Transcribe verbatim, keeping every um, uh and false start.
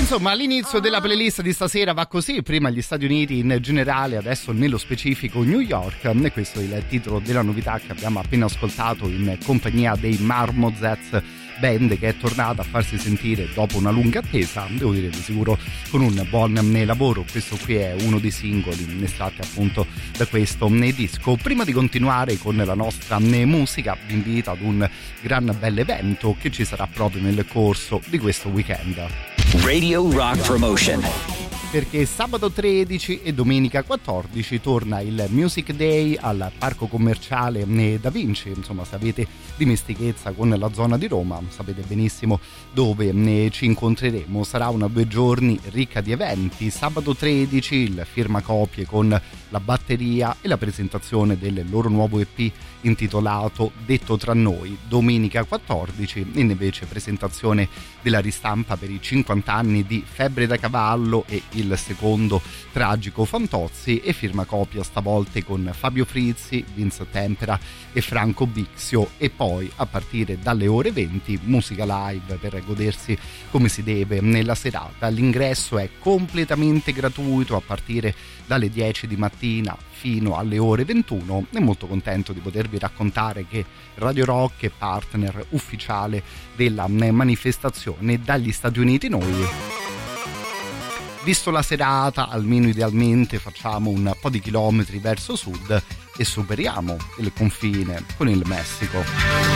Insomma, l'inizio della playlist di stasera va così: prima gli Stati Uniti in generale, adesso nello specifico New York, e questo è il titolo della novità che abbiamo appena ascoltato in compagnia dei Marmozets, band che è tornata a farsi sentire dopo una lunga attesa, devo dire di sicuro con un buon lavoro. Questo qui è uno dei singoli estratti appunto da questo disco. Prima di continuare con la nostra musica vi invito ad un gran bel evento che ci sarà proprio nel corso di questo weekend. Radio Rock Promotion. Perché sabato tredici e domenica quattordici torna il Music Day al Parco Commerciale Da Vinci. Insomma, se avete dimestichezza con la zona di Roma sapete benissimo dove ne ci incontreremo. Sarà una due giorni ricca di eventi. Sabato tredici il firmacopie con la batteria e la presentazione del loro nuovo E P intitolato Detto tra noi. Domenica quattordici invece presentazione della ristampa per i cinquanta anni di Febbre da Cavallo e il secondo Tragico Fantozzi, e firmacopia stavolta con Fabio Frizzi, Vince Tempera e Franco Bixio. E poi a partire dalle ore venti musica live per godersi come si deve nella serata. L'ingresso è completamente gratuito a partire dalle dieci di mattina fino alle ore ventuno. E molto contento di potervi raccontare che Radio Rock è partner ufficiale della manifestazione Dagli Stati Uniti Noi. Visto la serata, almeno idealmente facciamo un po' di chilometri verso sud e superiamo il confine con il Messico.